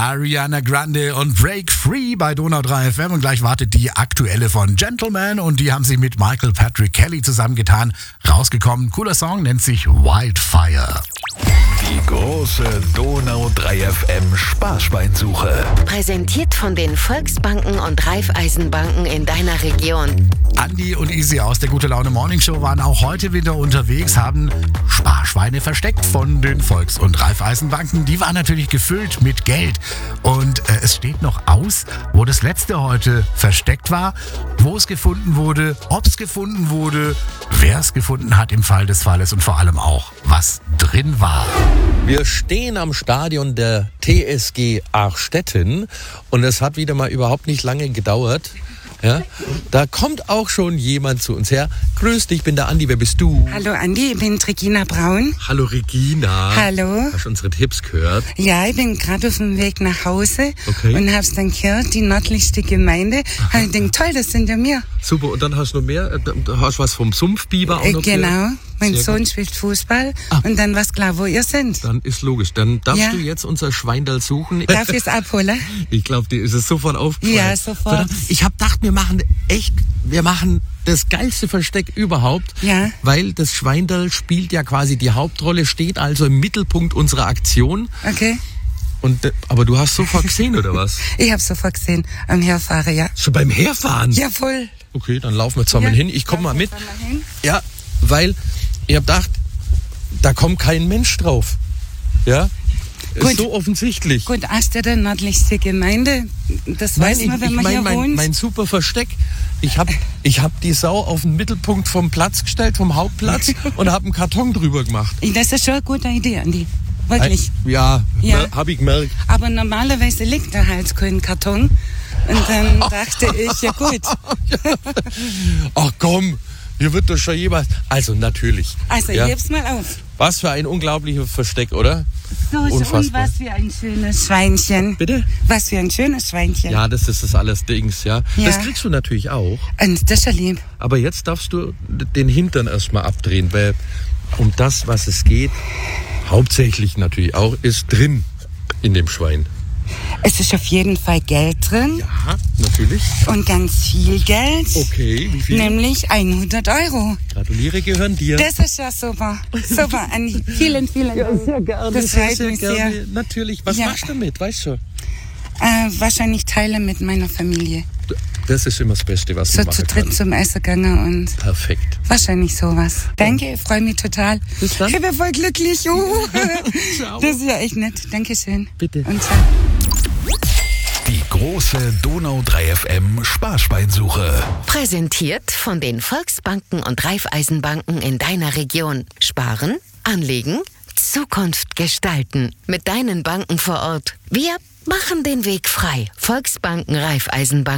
Ariana Grande und Break Free bei Donau 3 FM. Und gleich wartet die aktuelle von Gentleman. Und die haben sich mit Michael Patrick Kelly zusammengetan. Rausgekommen. Cooler Song, nennt sich Wildfire. Die große Donau 3 FM Sparschweinsuche. Präsentiert von den Volksbanken und Raiffeisenbanken in deiner Region. Andi und Easy aus der Gute Laune Morning Show waren auch heute wieder unterwegs, haben Sparschweine versteckt von den Volks- und Raiffeisenbanken. Die waren natürlich gefüllt mit Geld. Und es steht noch aus, wo das letzte heute versteckt war, wo es gefunden wurde, ob es gefunden wurde, wer es gefunden hat im Fall des Falles und vor allem auch, was drin war. Wir stehen am Stadion der TSG Achstetten und es hat wieder mal überhaupt nicht lange gedauert. Ja, da kommt auch schon jemand zu uns her. Grüß dich, ich bin der Andi, wer bist du? Hallo Andi, ich bin Regina Braun. Hallo Regina. Hallo. Hast du unsere Tipps gehört? Ja, ich bin gerade auf dem Weg nach Hause Okay. und hab's dann gehört, die nördlichste Gemeinde. Ich denke, toll, das sind ja wir. Super, und dann hast du noch mehr, hast was vom Sumpfbiber auch noch Genau, gehört? mein Sehr Sohn gut. spielt Fußball und dann war's klar, wo ihr seid. Dann ist logisch, dann darfst Ja. du jetzt unser Schweindal suchen. Darf ich es abholen? Ich glaube, dir ist es sofort aufgefallen. Ja, sofort. Verdammt, ich habe gedacht, wir machen das geilste Versteck überhaupt, Ja. weil das Schweindal spielt ja quasi die Hauptrolle, steht also im Mittelpunkt unserer Aktion. Okay. Aber du hast sofort gesehen, oder was? Ich hab's sofort gesehen, am Herfahren, ja. Schon beim Herfahren? Ja, voll. Okay, dann laufen wir zusammen hin. Ich komme mal mit. Fahren wir hin. Ja, weil ich habe gedacht, da kommt kein Mensch drauf. Ja? Ist Gut. so offensichtlich. Gut, Astetter, nördlichste Gemeinde, das weiß man, wenn man hier wohnt. mein super Versteck. Ich hab die Sau auf den Mittelpunkt vom Platz gestellt, vom Hauptplatz und habe einen Karton drüber gemacht. Das ist schon eine gute Idee, Andi. Wirklich. Ja, Ja. habe ich gemerkt. Aber normalerweise liegt da halt kein Karton. Und dann dachte ich, ja gut. Ach komm, hier wird doch schon jemand. Also natürlich. Also, ja. ich heb's mal auf. Was für ein unglaubliches Versteck, oder? So, und Unfassbar. was für ein schönes Schweinchen. Bitte? Was für ein schönes Schweinchen. Ja, das ist das alles Dings, ja. Ja. Das kriegst du natürlich auch. Und das ist ja lieb. Aber jetzt darfst du den Hintern erstmal abdrehen, weil um das, was es geht, hauptsächlich natürlich auch, ist drin in dem Schwein. Es ist auf jeden Fall Geld drin. Ja, natürlich. Und ganz viel Geld. Okay, wie viel? Nämlich 100 €. Gratuliere, gehören dir. Das ist ja super. Super, Andi. Vielen, vielen Dank. sehr gerne. Das freut mich sehr. Natürlich. Was Ja. machst du damit, weißt du? Wahrscheinlich Teile mit meiner Familie. Das ist immer das Beste, was So man zu machen dritt kann. zum Essen gegangen und Perfekt. wahrscheinlich sowas. Danke, ich freue mich total. Bis dann. Ich bin voll glücklich. Ciao. Das ist ja echt nett. Dankeschön. Bitte. Und ciao. Die große Donau 3 FM Sparschweinsuche. Präsentiert von den Volksbanken und Raiffeisenbanken in deiner Region. Sparen, anlegen, Zukunft gestalten. Mit deinen Banken vor Ort. Wir machen den Weg frei. Volksbanken, Raiffeisenbanken.